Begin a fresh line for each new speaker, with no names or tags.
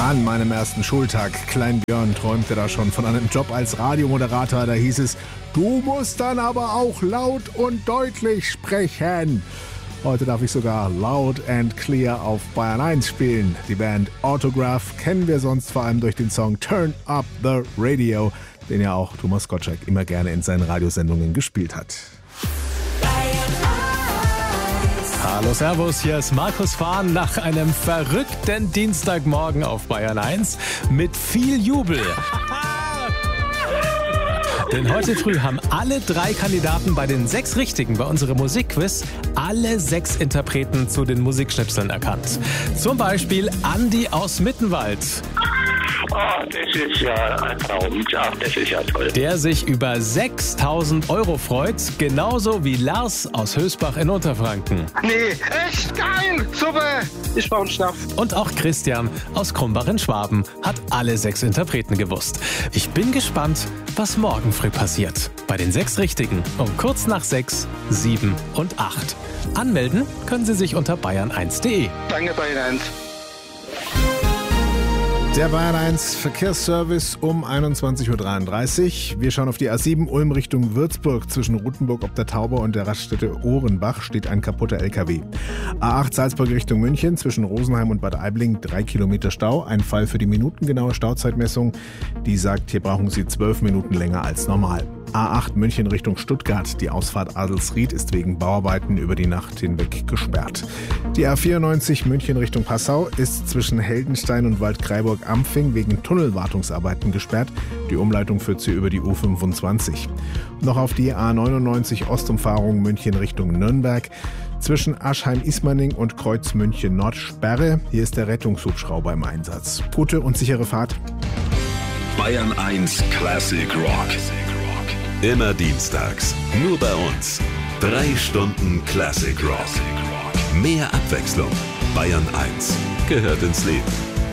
An meinem ersten Schultag, Klein Björn träumte da schon von einem Job als Radiomoderator. Da hieß es, du musst dann aber auch laut und deutlich sprechen. Heute darf ich sogar laut and clear auf Bayern 1 spielen. Die Band Autograph kennen wir sonst vor allem durch den Song Turn Up the Radio, den ja auch Thomas Gottschalk immer gerne in seinen Radiosendungen gespielt hat.
Hallo Servus, hier ist Markus Fahn nach einem verrückten Dienstagmorgen auf Bayern 1 mit viel Jubel. Denn heute früh haben alle 3 Kandidaten bei den 6 Richtigen bei unserem Musikquiz alle 6 Interpreten zu den Musikschnipseln erkannt. Zum Beispiel Andi aus Mittenwald.
Oh, das ist ja ein Traum. Ja, das ist ja toll.
Der sich über 6.000 € freut, genauso wie Lars aus Hösbach in Unterfranken.
Nee, echt geil, super. Ich brauche einen Schnaps.
Und auch Christian aus Krumbach in Schwaben hat alle 6 Interpreten gewusst. Ich bin gespannt, was morgen früh passiert. Bei den 6 Richtigen um kurz nach 6, 7 und 8. Anmelden können Sie sich unter bayern1.de.
Danke, Bayern 1.
Der Bayern 1 Verkehrsservice um 21.33 Uhr. Wir schauen auf die A7 Ulm Richtung Würzburg. Zwischen Ruthenburg ob der Tauber und der Raststätte Ohrenbach steht ein kaputter LKW. A8 Salzburg Richtung München. Zwischen Rosenheim und Bad Aibling 3 Kilometer Stau. Ein Fall für die minutengenaue Stauzeitmessung. Die sagt, hier brauchen Sie 12 Minuten länger als normal. A8 München Richtung Stuttgart. Die Ausfahrt Adelsried ist wegen Bauarbeiten über die Nacht hinweg gesperrt. Die A94 München Richtung Passau ist zwischen Heldenstein und Waldkraiburg-Ampfing wegen Tunnelwartungsarbeiten gesperrt. Die Umleitung führt sie über die U25. Noch auf die A99 Ostumfahrung München Richtung Nürnberg. Zwischen Aschheim-Ismaning und Kreuz München Nord Sperre. Hier ist der Rettungshubschrauber im Einsatz. Gute und sichere Fahrt.
Bayern 1 Classic Rock. Immer dienstags, nur bei uns. 3 Stunden Classic Rock. Mehr Abwechslung. Bayern 1 gehört ins Leben.